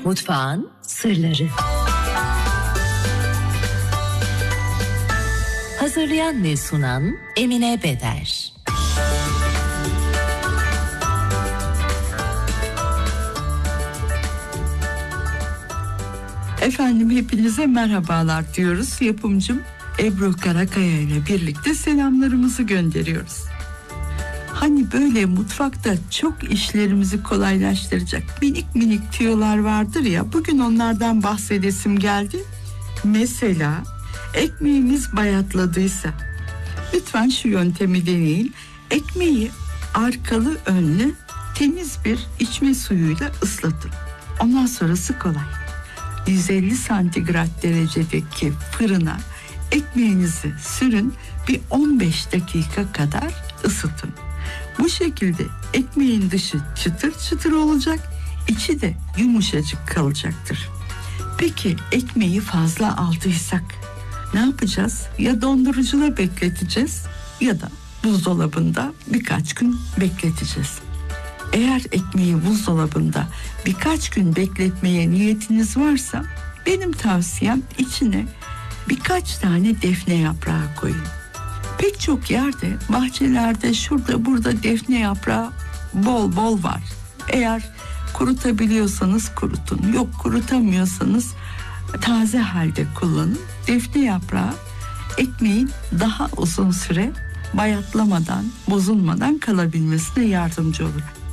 Mutfağın sırları. Hazırlayan ve sunan Emine Beder. Efendim hepinize merhabalar diyoruz. Yapımcım Ebru Karakaya ile birlikte selamlarımızı gönderiyoruz. Hani böyle mutfakta çok işlerimizi kolaylaştıracak minik minik tüyolar vardır ya, bugün onlardan bahsedesim geldi. Mesela ekmeğimiz bayatladıysa lütfen şu yöntemi deneyin. Ekmeği arkalı önlü temiz bir içme suyuyla ıslatın. Ondan sonrası kolay. 150 santigrat derecedeki fırına ekmeğinizi sürün, bir 15 dakika kadar ısıtın. Bu şekilde ekmeğin dışı çıtır çıtır olacak, içi de yumuşacık kalacaktır. Peki ekmeği fazla aldıysak ne yapacağız? Ya dondurucuda bekleteceğiz ya da buzdolabında birkaç gün bekleteceğiz. Eğer ekmeği buzdolabında birkaç gün bekletmeye niyetiniz varsa benim tavsiyem içine birkaç tane defne yaprağı koyun. Pek çok yerde, bahçelerde, şurada burada defne yaprağı bol bol var. Eğer kurutabiliyorsanız kurutun. Yok, kurutamıyorsanız taze halde kullanın. Defne yaprağı ekmeğin daha uzun süre bayatlamadan, bozulmadan kalabilmesine yardımcı olur.